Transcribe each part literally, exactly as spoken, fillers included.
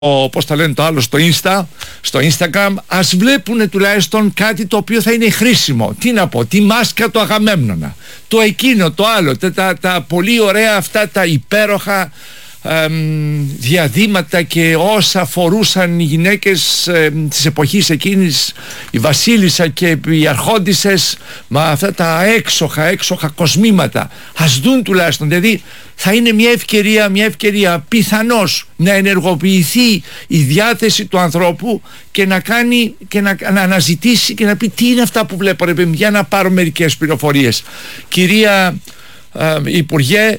πώς τα λένε το άλλο, στο Insta, στο Instagram, ας βλέπουν τουλάχιστον κάτι το οποίο θα είναι χρήσιμο. Τι να πω, τη μάσκα του Αγαμέμνονα, το εκείνο, το άλλο, τα, τα, τα πολύ ωραία αυτά τα υπέροχα εμ, διαδήματα και όσα φορούσαν οι γυναίκες εμ, της εποχής εκείνης, η βασίλισσα και οι αρχόντισσες, με αυτά τα έξοχα, έξοχα κοσμήματα. Ας δουν τουλάχιστον, δηλαδή θα είναι μια ευκαιρία, μια ευκαιρία πιθανώς να ενεργοποιηθεί η διάθεση του ανθρώπου και να κάνει και να, να αναζητήσει και να πει τι είναι αυτά που βλέπω, ρε παιδί, για να πάρω μερικές πληροφορίες. Κυρία ε, Υπουργέ,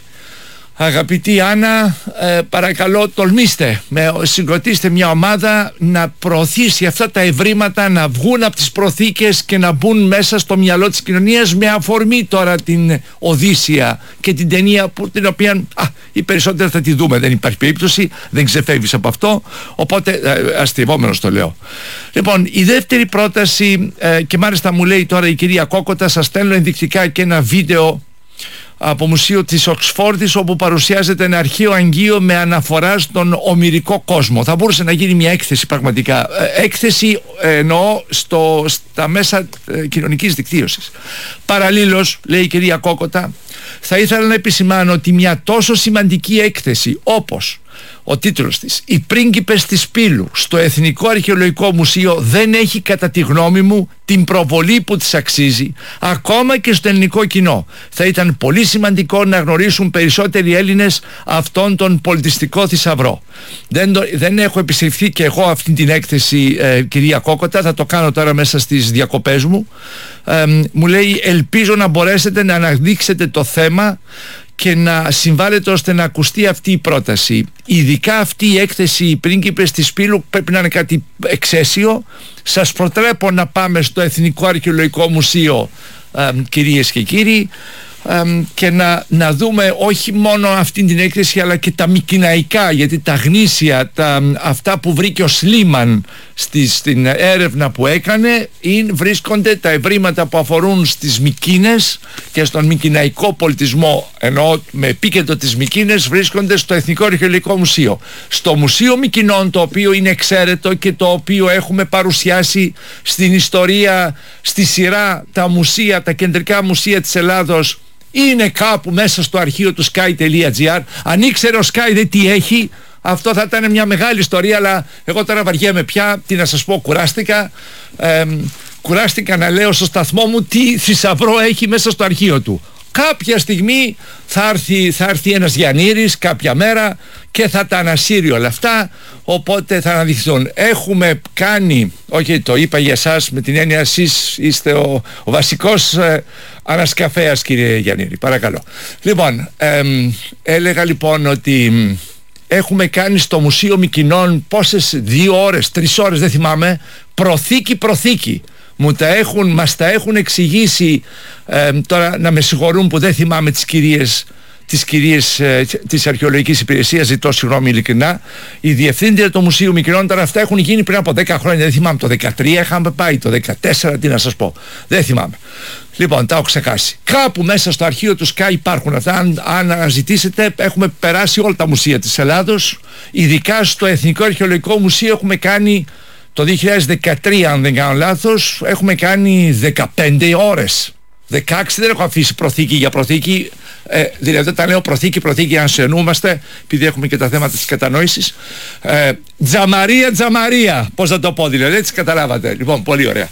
αγαπητή Άννα, ε, παρακαλώ τολμήστε, με, συγκροτήστε μια ομάδα να προωθήσει αυτά τα ευρήματα, να βγουν από τις προθήκες και να μπουν μέσα στο μυαλό της κοινωνίας, με αφορμή τώρα την Οδύσσεια και την ταινία που, την οποία α, οι περισσότεροι θα τη δούμε, δεν υπάρχει περίπτωση, δεν ξεφεύγεις από αυτό, οπότε ε, αστειευόμενος το λέω. Λοιπόν, η δεύτερη πρόταση, ε, και μάλιστα μου λέει τώρα η κυρία Κόκοτα, σας στέλνω ενδεικτικά και ένα βίντεο από μουσείο της Οξφόρδης, όπου παρουσιάζεται ένα αρχαίο αγγείο με αναφορά στον ομηρικό κόσμο. Θα μπορούσε να γίνει μια έκθεση πραγματικά. Έκθεση ε, εννοώ στο, στα μέσα ε, κοινωνικής δικτύωσης. Παραλλήλως, λέει η κυρία Κόκοτα, θα ήθελα να επισημάνω ότι μια τόσο σημαντική έκθεση όπως ο τίτλος της «Οι πρίγκιπες της Πύλου» στο Εθνικό Αρχαιολογικό Μουσείο δεν έχει, κατά τη γνώμη μου, την προβολή που της αξίζει, ακόμα και στο ελληνικό κοινό. Θα ήταν πολύ σημαντικό να γνωρίσουν περισσότεροι Έλληνες αυτόν τον πολιτιστικό θησαυρό. Δεν, το, δεν έχω επισυρθεί και εγώ αυτή την έκθεση, ε, κυρία Κόκοτα, θα το κάνω τώρα μέσα στις διακοπές μου. Ε, μου λέει, ελπίζω να μπορέσετε να αναδείξετε το θέμα και να συμβάλλετε ώστε να ακουστεί αυτή η πρόταση. Ειδικά αυτή η έκθεση «Οι πρίγκιπες της Πύλου» πρέπει να είναι κάτι εξαίσιο. Σας προτρέπω να πάμε στο Εθνικό Αρχαιολογικό Μουσείο, ε, κυρίες και κύριοι, ε, και να, να δούμε όχι μόνο αυτή την έκθεση αλλά και τα μικηναϊκά, γιατί τα γνήσια, τα, αυτά που βρήκε ο Σλίμαν στη, στην έρευνα που έκανε, είναι, βρίσκονται τα ευρήματα που αφορούν στις Μικίνες και στον μικηναϊκό πολιτισμό, εννοώ με επίκεντρο τις Μικίνες, βρίσκονται στο Εθνικό Αρχαιολογικό Μουσείο. Στο Μουσείο Μικηνών, το οποίο είναι εξαίρετο και το οποίο έχουμε παρουσιάσει στην ιστορία, στη σειρά τα μουσεία, τα κεντρικά μουσεία της Ελλάδος, είναι κάπου μέσα στο αρχείο του sky τελεία gr. Αν ήξερε ο Sky δεν τι έχει, αυτό θα ήταν μια μεγάλη ιστορία, αλλά εγώ τώρα βαριέμαι πια, τι να σας πω, κουράστηκα ε, κουράστηκα να λέω στο σταθμό μου τι θησαυρό έχει μέσα στο αρχείο του. Κάποια στιγμή θα έρθει, θα έρθει ένας Γιαννήρης κάποια μέρα και θα τα ανασύρει όλα αυτά, οπότε θα αναδειχθούν. Έχουμε κάνει, όχι το είπα για εσάς με την έννοια εσείς είστε ο, ο βασικός ε, ανασκαφέας, κύριε Γιαννήρη, παρακαλώ. Λοιπόν, ε, έλεγα λοιπόν ότι έχουμε κάνει στο Μουσείο Μικηνών πόσες, δύο ώρες, τρεις ώρες δεν θυμάμαι, προθήκη προθήκη. Μου τα έχουν, μας τα έχουν εξηγήσει, ε, τώρα να με συγχωρούν που δεν θυμάμαι τις κυρίες, τις κυρίες ε, της Αρχαιολογικής Υπηρεσίας, ζητώ συγγνώμη ειλικρινά, η διευθύντρια του Μουσείου Μικηνών, τώρα αυτά έχουν γίνει πριν από δέκα χρόνια, δεν θυμάμαι, το δεκατρία είχαμε πάει, το δεκατέσσερα, τι να σας πω, δεν θυμάμαι. Λοιπόν, τα έχω ξεχάσει. Κάπου μέσα στο αρχείο του Sky υπάρχουν αυτά. Αν, αν αναζητήσετε, έχουμε περάσει όλα τα μουσεία της Ελλάδος, ειδικά στο Εθνικό Αρχαιολογικό Μουσείο έχουμε κάνει το δύο χιλιάδες δεκατρία, αν δεν κάνω λάθος, έχουμε κάνει δεκαπέντε ώρες. δεκαέξι δεν έχω αφήσει προθήκη για προθήκη, ε, δηλαδή όταν λέω προθήκη, προθήκη αν συνεννοούμαστε, επειδή έχουμε και τα θέματα της κατανόησης. Ε, τζαμαρία, τζαμαρία, πώς θα το πω δηλαδή, έτσι καταλάβατε. Λοιπόν, πολύ ωραία.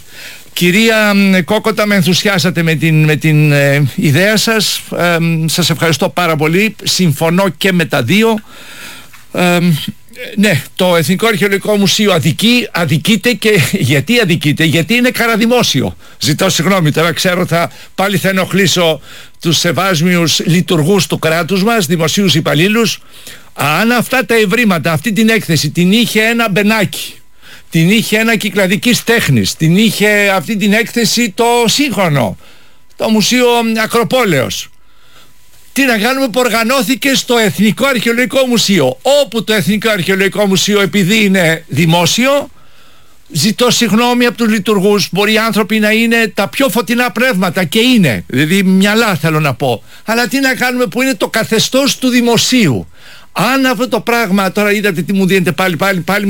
Κυρία Κόκοτα, με ενθουσιάσατε με την, με την ε, ιδέα σας, ε, σας ευχαριστώ πάρα πολύ, συμφωνώ και με τα δύο. Ε, Ναι, το Εθνικό Αρχαιολογικό Μουσείο αδικεί, αδικείται και γιατί αδικείται, γιατί είναι καραδημόσιο. Ζητώ συγγνώμη, τώρα ξέρω θα, πάλι θα ενοχλήσω τους σεβάσμιους λειτουργούς του κράτους μας, δημοσίους υπαλλήλους. Αν αυτά τα ευρήματα, αυτή την έκθεση την είχε ένα μπενάκι, την είχε ένα κυκλαδικής τέχνης, την είχε αυτή την έκθεση το σύγχρονο, το Μουσείο Ακροπόλεως, τι να κάνουμε που οργανώθηκε στο Εθνικό Αρχαιολογικό Μουσείο, όπου το Εθνικό Αρχαιολογικό Μουσείο, επειδή είναι δημόσιο, ζητώ συγγνώμη από τους λειτουργούς, μπορεί οι άνθρωποι να είναι τα πιο φωτεινά πνεύματα και είναι, δηλαδή μυαλά θέλω να πω, αλλά τι να κάνουμε που είναι το καθεστώς του δημοσίου. Αν αυτό το πράγμα, τώρα είδατε τι μου δίνετε πάλι πάλι πάλι